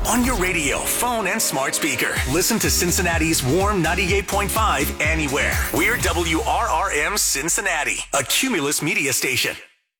on your radio, phone, and smart speaker. Listen to Cincinnati's Warm 98.5 anywhere. We're WRRM Cincinnati, a Cumulus media station.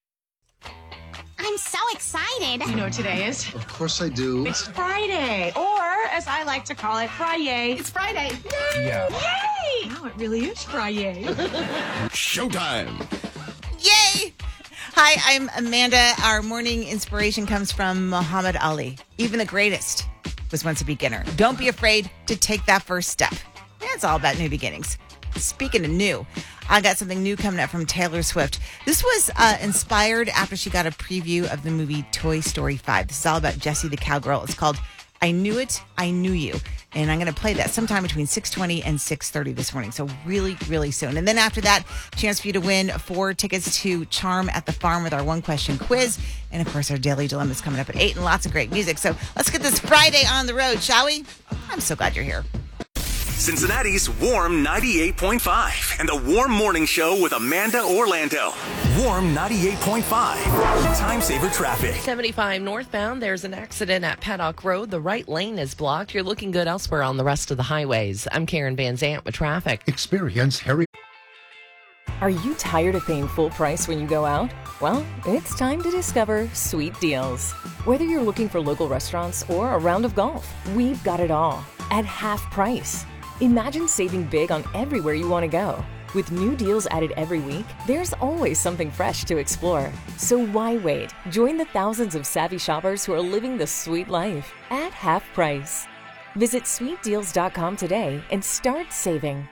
I'm so excited. You know what today is? Of course I do. It's Friday, or as I like to call it, Friday. It's Friday. Yay! Yeah. Yay! Now it really is Friday. Showtime. Yay! Hi, I'm Amanda. Our morning inspiration comes from Muhammad Ali. Even the greatest was once a beginner. Don't be afraid to take that first step. It's all about new beginnings. Speaking of new, I got something new coming up from Taylor Swift. This was inspired after she got a preview of the movie Toy Story 5. This is all about Jessie the Cowgirl. It's called I Knew It, I Knew You. And I'm going to play that sometime between 6:20 and 6:30 this morning. So really, really soon. And then after that, chance for you to win 4 tickets to Charm at the Farm with our one question quiz. And of course, our Daily Dilemma is coming up at 8 and lots of great music. So let's get this Friday on the road, shall we? I'm so glad you're here. Cincinnati's Warm 98.5 and the Warm Morning Show with Amanda Orlando. Warm 98.5. Time saver traffic. 75 northbound, there's an accident at Paddock Road. The right lane is blocked. You're looking good elsewhere on the rest of the highways. I'm Karen Van Zant with traffic. Experience Harry. Are you tired of paying full price when you go out? Well, it's time to discover Sweet Deals. Whether you're looking for local restaurants or a round of golf, we've got it all at half price. Imagine saving big on everywhere you want to go. With new deals added every week, there's always something fresh to explore. So why wait? Join the thousands of savvy shoppers who are living the sweet life at half price. Visit sweetdeals.com today and start saving.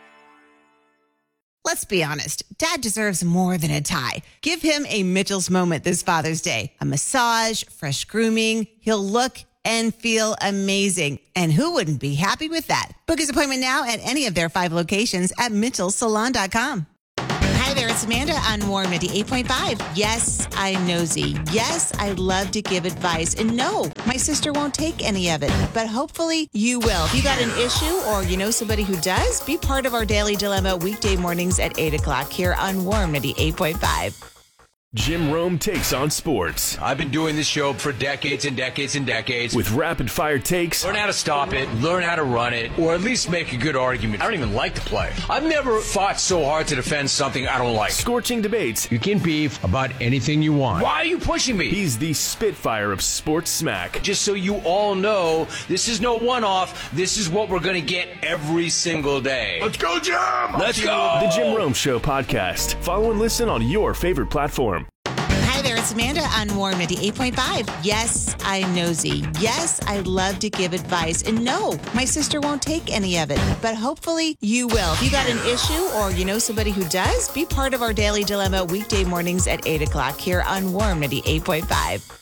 Let's be honest, Dad deserves more than a tie. Give him a Mitchell's moment this Father's Day. A massage, fresh grooming. He'll look and feel amazing. And who wouldn't be happy with that? Book his appointment now at any of their 5 locations at mitchellsalon.com. Hi there, it's Amanda on Warm 98.5. Yes, I'm nosy. Yes, I love to give advice. And no, my sister won't take any of it. But hopefully you will. If you got an issue or you know somebody who does, be part of our Daily Dilemma weekday mornings at 8 o'clock here on Warm 98.5. Jim Rome takes on sports. I've been doing this show for decades and decades and decades. With rapid-fire takes. Learn how to stop it, learn how to run it, or at least make a good argument. I don't even like to play. I've never fought so hard to defend something I don't like. Scorching debates. You can beef about anything you want. Why are you pushing me? He's the Spitfire of sports smack. Just so you all know, this is no one-off. This is what we're going to get every single day. Let's go, Jim! Let's go! The Jim Rome Show podcast. Follow and listen on your favorite platform. Hi there, it's Amanda on Warm 98.5. Yes, I'm nosy. Yes, I love to give advice. And no, my sister won't take any of it. But hopefully you will. If you got an issue or you know somebody who does, be part of our Daily Dilemma weekday mornings at 8 o'clock here on Warm 98.5.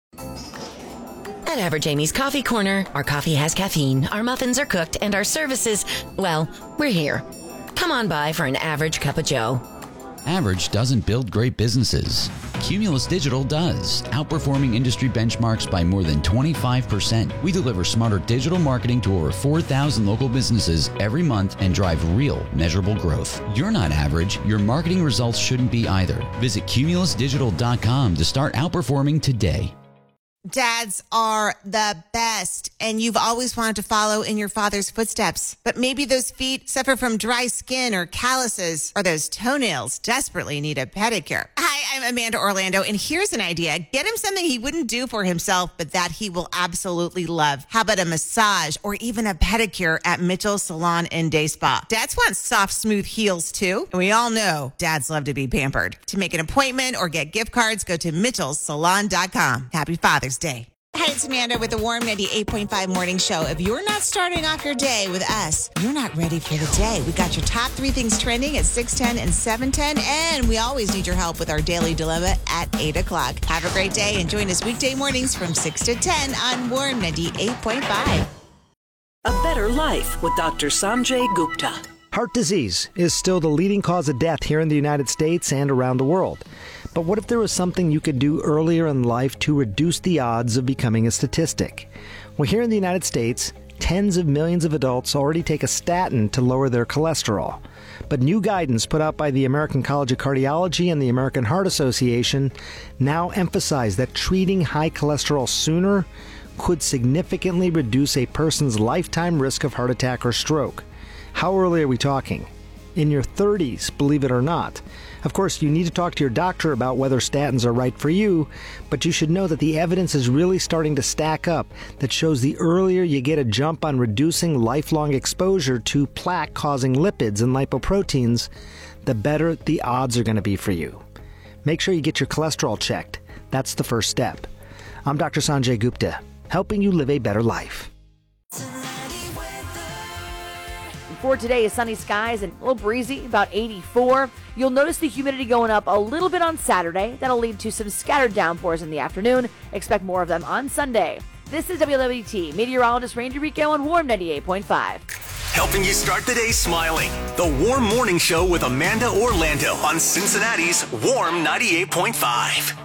At Average Amy's Coffee Corner, our coffee has caffeine, our muffins are cooked, and our services, well, we're here. Come on by for an average cup of joe. Average doesn't build great businesses. Cumulus Digital does, outperforming industry benchmarks by more than 25%. We deliver smarter digital marketing to over 4,000 local businesses every month and drive real, measurable growth. You're not average. Your marketing results shouldn't be either. Visit cumulusdigital.com to start outperforming today. Dads are the best, and you've always wanted to follow in your father's footsteps. But maybe those feet suffer from dry skin or calluses, or those toenails desperately need a pedicure. Hi, I'm Amanda Orlando, and here's an idea. Get him something he wouldn't do for himself, but that he will absolutely love. How about a massage or even a pedicure at Mitchell's Salon and Day Spa? Dads want soft, smooth heels, too. And we all know dads love to be pampered. To make an appointment or get gift cards, go to mitchellsalon.com. Happy Father's Day. Hi, it's Amanda with the Warm 98.5 Morning Show. If you're not starting off your day with us, you're not ready for the day. We got your top 3 things trending at 6:10 and 7:10, and we always need your help with our Daily Dilemma at 8 o'clock. Have a great day and join us weekday mornings from 6 to 10 on Warm 98.5. A Better Life with Dr. Sanjay Gupta. Heart disease is still the leading cause of death here in the United States and around the world. But what if there was something you could do earlier in life to reduce the odds of becoming a statistic? Well, here in the United States, tens of millions of adults already take a statin to lower their cholesterol. But new guidance put out by the American College of Cardiology and the American Heart Association now emphasize that treating high cholesterol sooner could significantly reduce a person's lifetime risk of heart attack or stroke. How early are we talking? In your 30s, believe it or not. Of course, you need to talk to your doctor about whether statins are right for you, but you should know that the evidence is really starting to stack up that shows the earlier you get a jump on reducing lifelong exposure to plaque-causing lipids and lipoproteins, the better the odds are going to be for you. Make sure you get your cholesterol checked. That's the first step. I'm Dr. Sanjay Gupta, helping you live a better life. For today is sunny skies and a little breezy, about 84. You'll notice the humidity going up a little bit on Saturday. That'll lead to some scattered downpours in the afternoon. Expect more of them on Sunday. This is WLWT meteorologist Randy Rico on Warm 98.5. Helping you start the day smiling. The Warm Morning Show with Amanda Orlando on Cincinnati's Warm 98.5.